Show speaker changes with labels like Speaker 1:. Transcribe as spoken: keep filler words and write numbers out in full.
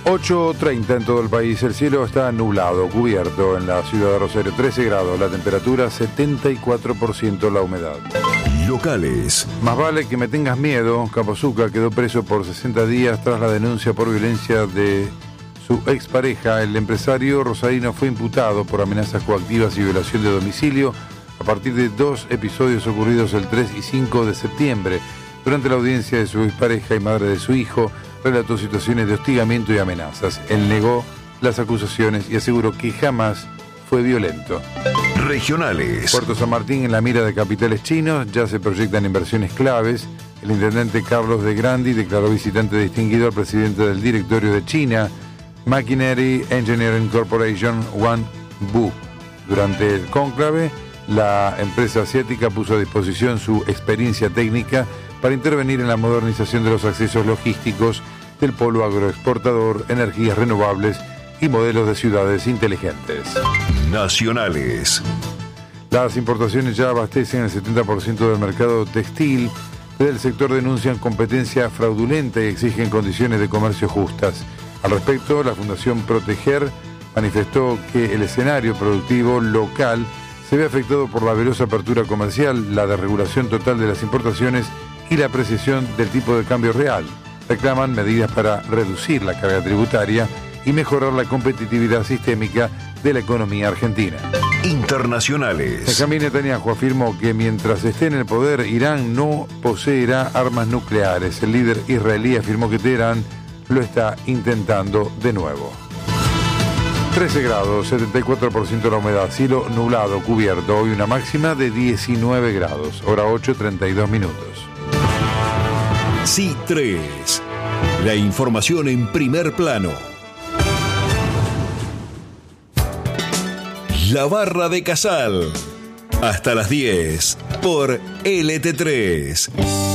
Speaker 1: ocho treinta en todo el país. El cielo está nublado, cubierto en la ciudad de Rosario. trece grados, la temperatura, setenta y cuatro por ciento la humedad.
Speaker 2: Locales.
Speaker 1: Más vale que me tengas miedo. Capozuca quedó preso por sesenta días tras la denuncia por violencia de su expareja. El empresario rosarino fue imputado por amenazas coactivas y violación de domicilio a partir de dos episodios ocurridos el tres y cinco de septiembre. Durante la audiencia de su expareja y madre de su hijo, relató situaciones de hostigamiento y amenazas. Él negó las acusaciones y aseguró que jamás fue violento.
Speaker 2: Regionales.
Speaker 1: Puerto San Martín en la mira de capitales chinos, ya se proyectan inversiones claves. El intendente Carlos de Grandi declaró visitante distinguido al presidente del directorio de China, Machinery Engineering Corporation, Wang Bu. Durante el cónclave, la empresa asiática puso a disposición su experiencia técnica para intervenir en la modernización de los accesos logísticos del polo agroexportador, energías renovables y modelos de ciudades inteligentes.
Speaker 2: Nacionales.
Speaker 1: Las importaciones ya abastecen el setenta por ciento del mercado textil. Desde el sector denuncian competencia fraudulenta y exigen condiciones de comercio justas. Al respecto, la Fundación Proteger manifestó que el escenario productivo local se ve afectado por la veloz apertura comercial, la desregulación total de las importaciones y la apreciación del tipo de cambio real. Reclaman medidas para reducir la carga tributaria y mejorar la competitividad sistémica de la economía argentina.
Speaker 2: Internacionales.
Speaker 1: Benjamín Netanyahu afirmó que mientras esté en el poder, Irán no poseerá armas nucleares. El líder israelí afirmó que Teherán lo está intentando de nuevo. trece grados, setenta y cuatro por ciento la humedad, cielo nublado, cubierto. Hoy una máxima de diecinueve grados, hora ocho treinta y dos minutos.
Speaker 2: C I tres. La información en primer plano. La Barra de Casal. Hasta las diez por L T tres.